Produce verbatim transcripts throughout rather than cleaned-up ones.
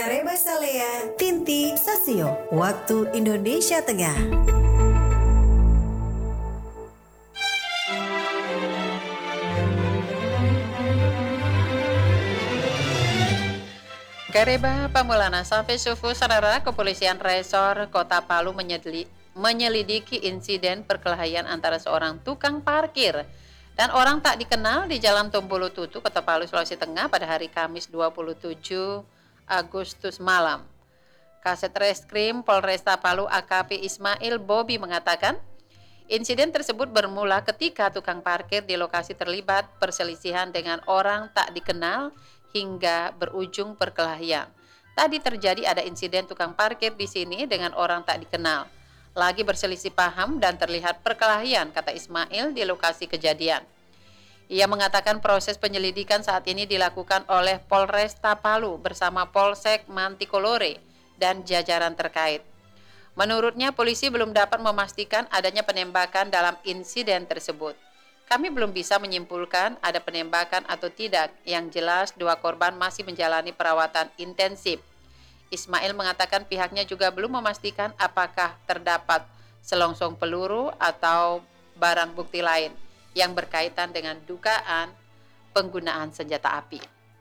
Kareba Salea, Tinti Sasio, waktu Indonesia Tengah. Kareba Pamulana sampai sufu saudara, Kepolisian Resor Kota Palu menyelidiki insiden perkelahian antara seorang tukang parkir dan orang tak dikenal di Jalan Tombolo Tutu, Kota Palu, Sulawesi Tengah pada hari Kamis dua puluh tujuh Agustus malam. Kasat Reskrim Polresta Palu A K P Ismail Bobi mengatakan, insiden tersebut bermula ketika tukang parkir di lokasi terlibat perselisihan dengan orang tak dikenal hingga berujung perkelahian. Tadi terjadi ada insiden tukang parkir di sini dengan orang tak dikenal. Lagi berselisih paham dan terlihat perkelahian, kata Ismail di lokasi kejadian. Ia mengatakan proses penyelidikan saat ini dilakukan oleh Polresta Palu bersama Polsek Mantikolore dan jajaran terkait. Menurutnya, polisi belum dapat memastikan adanya penembakan dalam insiden tersebut. Kami belum bisa menyimpulkan ada penembakan atau tidak. Yang jelas, dua korban masih menjalani perawatan intensif. Ismail mengatakan pihaknya juga belum memastikan apakah terdapat selongsong peluru atau barang bukti lain yang berkaitan dengan dugaan penggunaan senjata api.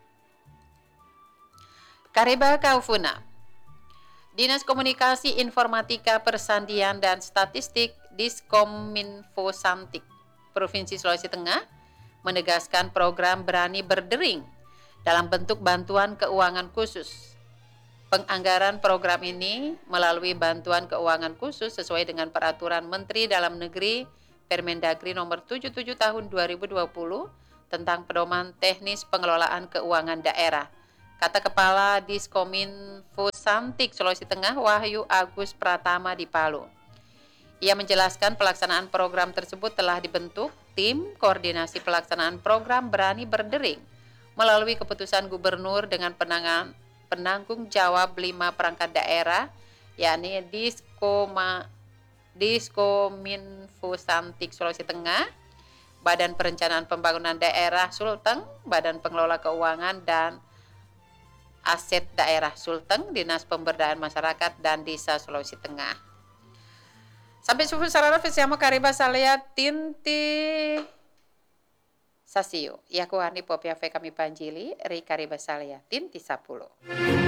Kareba Kaufuna, Dinas Komunikasi Informatika Persandian dan Statistik Diskominfo Santik Provinsi Sulawesi Tengah menegaskan program Berani Berdering dalam bentuk bantuan keuangan khusus. Penganggaran program ini melalui bantuan keuangan khusus sesuai dengan Peraturan Menteri Dalam Negeri Permendagri nomor tujuh puluh tujuh tahun dua ribu dua puluh tentang pedoman teknis pengelolaan keuangan daerah. Kata Kepala Diskominfo Santik Sulawesi Tengah Wahyu Agus Pratama di Palu. Ia menjelaskan pelaksanaan program tersebut telah dibentuk tim koordinasi pelaksanaan program Berani Berdering melalui keputusan gubernur dengan penangan, penanggung jawab lima perangkat daerah, yakni Diskoma Diskominfo Santik Sulawesi Tengah, Badan Perencanaan Pembangunan Daerah Sulteng, Badan Pengelola Keuangan dan Aset Daerah Sulteng, Dinas Pemberdayaan Masyarakat dan Desa Sulawesi Tengah. Sampai sufu sarara fesiamo Kareba Salea Tinti Sasio. Yaku Hani Popia Fe kami Panjili, Ri Kareba Salea Tinti Sapulo.